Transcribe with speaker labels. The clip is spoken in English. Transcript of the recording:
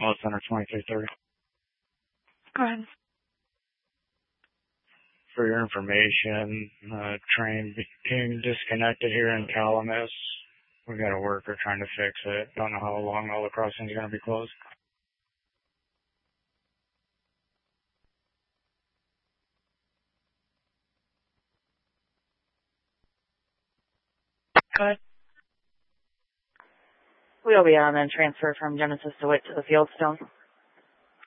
Speaker 1: Call Center 2330.
Speaker 2: Go ahead.
Speaker 1: For your information, train became disconnected here in Calamus. We got a worker trying to fix it. Don't know how long all the crossings are going to be closed.
Speaker 2: Go ahead.
Speaker 3: We'll be on and transfer from Genesis to Witt to the Fieldstone.